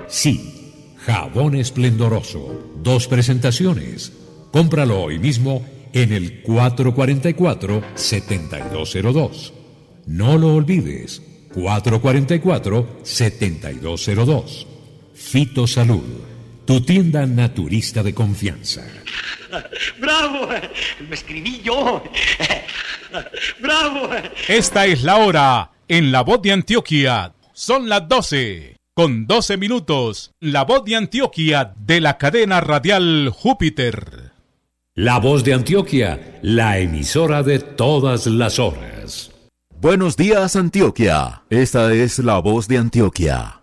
Sí, jabón esplendoroso. 2 presentaciones. Cómpralo hoy mismo en el 444-7202. No lo olvides, 444-7202. Fito Salud, tu tienda naturista de confianza. ¡Bravo! ¡Lo escribí yo! ¡Bravo! Esta es la hora en La Voz de Antioquia. Son las 12, con 12 minutos. La Voz de Antioquia de la cadena radial Júpiter. La Voz de Antioquia, la emisora de todas las horas. Buenos días, Antioquia. Esta es La Voz de Antioquia.